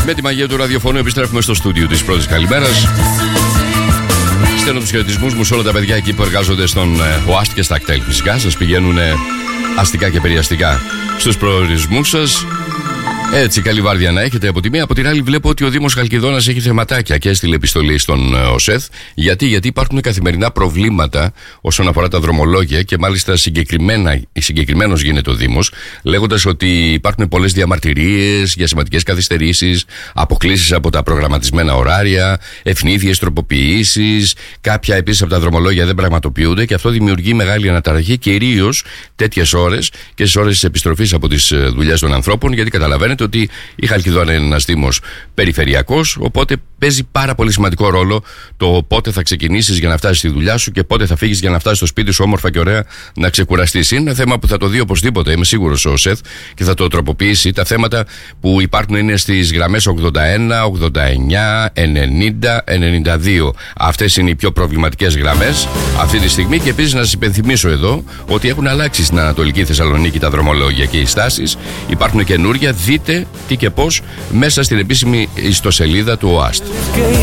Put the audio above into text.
Με τη μαγεία του ραδιοφώνου επιστρέφουμε στο στούντιο της πρώτης καλημέρας. Στέλνω τους χαιρετισμούς μου σε όλα τα παιδιά εκεί που εργάζονται στον ΟΑΣΤ και στα κτέλ. Φυσικά σας πηγαίνουν αστικά και περιαστικά στους προορισμούς σας. Έτσι, καλή βάρδια να έχετε από τη μία. Από την άλλη, βλέπω ότι ο Δήμος Χαλκιδόνας έχει θεματάκια και έστειλε επιστολή στον ΟΣΕΘ. Γιατί υπάρχουν καθημερινά προβλήματα όσον αφορά τα δρομολόγια και μάλιστα συγκεκριμένος γίνεται ο Δήμος, λέγοντας ότι υπάρχουν πολλές διαμαρτυρίες για σημαντικές καθυστερήσεις, αποκλήσεις από τα προγραμματισμένα ωράρια, ευνίδιες τροποποιήσεις. Κάποια επίσης από τα δρομολόγια δεν πραγματοποιούνται και αυτό δημιουργεί μεγάλη αναταραχή, κυρίως τέτοιες ώρες και στις ώρες της επιστροφής από τις δουλειές των ανθρώπων, γιατί καταλαβαίνετε ότι η Χαλκιδόνα είναι ένας δήμος περιφερειακός, οπότε παίζει πάρα πολύ σημαντικό ρόλο το πότε θα ξεκινήσεις για να φτάσεις στη δουλειά σου και πότε θα φύγεις για να φτάσεις στο σπίτι σου όμορφα και ωραία να ξεκουραστείς. Είναι ένα θέμα που θα το δει οπωσδήποτε, είμαι σίγουρος, ο ΣΕΘ, και θα το τροποποιήσει. Τα θέματα που υπάρχουν είναι στις γραμμές 81, 89, 90, 92. Αυτές είναι οι πιο προβληματικές γραμμές αυτή τη στιγμή. Και επίσης να σας υπενθυμίσω εδώ ότι έχουν αλλάξει στην Ανατολική Θεσσαλονίκη τα δρομολόγια και οι στάσεις. Υπάρχουν καινούρια. Δείτε τι και πώς μέσα στην επίσημη ιστοσελίδα του ΟΑΣΤ.